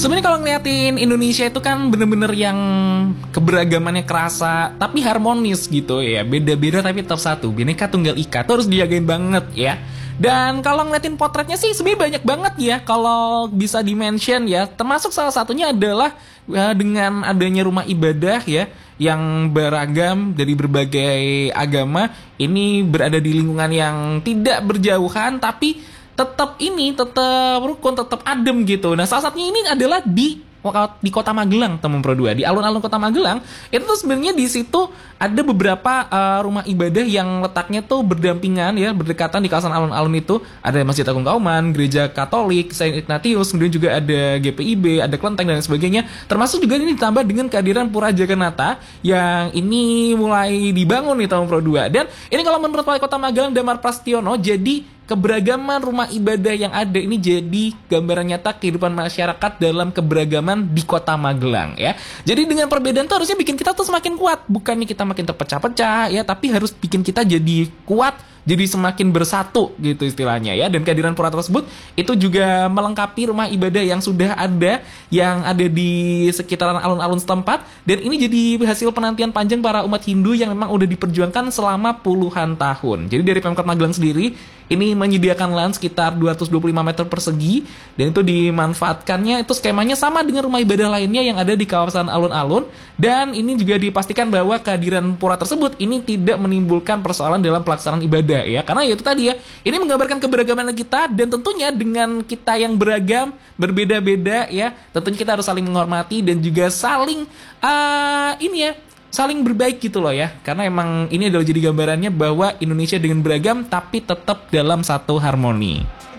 Sebenarnya kalau ngeliatin Indonesia itu kan bener-bener yang keberagamannya kerasa, tapi harmonis gitu ya. Beda-beda tapi tetap satu. Bhinneka Tunggal Ika tuh harus dijagain banget ya. Dan kalau ngeliatin potretnya sih sebenarnya banyak banget ya kalau bisa di-mention ya. Termasuk salah satunya adalah dengan adanya rumah ibadah ya yang beragam dari berbagai agama. Ini berada di lingkungan yang tidak berjauhan tapi tetap rukun, tetap adem gitu. Nah, salah satunya ini adalah di Kota Magelang, teman Pro 2. Di alun-alun Kota Magelang, itu tuh sebenarnya di situ ada beberapa rumah ibadah yang letaknya tuh berdampingan ya, berdekatan di kawasan alun-alun itu. Ada Masjid Agung Kauman, Gereja Katolik, Saint Ignatius, kemudian juga ada GPIB, ada Kelenteng dan sebagainya. Termasuk juga ini ditambah dengan kehadiran Pura Jagannatha yang ini mulai dibangun nih tahun Pro 2. Dan ini kalau menurut Wali Kota Magelang Damar Prastiono, jadi keberagaman rumah ibadah yang ada ini jadi gambaran nyata kehidupan masyarakat dalam keberagaman di Kota Magelang ya. Jadi dengan perbedaan itu harusnya bikin kita tuh semakin kuat, bukannya kita makin terpecah-pecah ya, tapi harus bikin kita jadi kuat, jadi semakin bersatu gitu istilahnya ya. Dan kehadiran pura tersebut itu juga melengkapi rumah ibadah yang sudah ada, yang ada di sekitaran alun-alun setempat. Dan ini jadi hasil penantian panjang para umat Hindu yang memang udah diperjuangkan selama puluhan tahun. Jadi dari Pemkot Magelang sendiri ini menyediakan lahan sekitar 225 meter persegi, dan itu dimanfaatkannya itu skemanya sama dengan rumah ibadah lainnya yang ada di kawasan alun-alun. Dan ini juga dipastikan bahwa kehadiran pura tersebut ini tidak menimbulkan persoalan dalam pelaksanaan ibadah ya, karena itu tadi ya, ini menggambarkan keberagaman kita. Dan tentunya dengan kita yang beragam, berbeda-beda ya, tentunya kita harus saling menghormati dan juga saling saling berbaik gitu loh ya. Karena emang ini adalah jadi gambarannya bahwa Indonesia dengan beragam tapi tetap dalam satu harmoni.